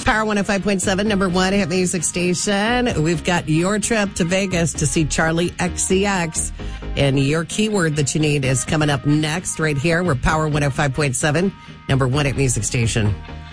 Power 105.7, number one hit music station. We've got your trip to Vegas to see Charlie XCX. And your keyword that you need is coming up next right here. We're Power 105.7, number one hit music station.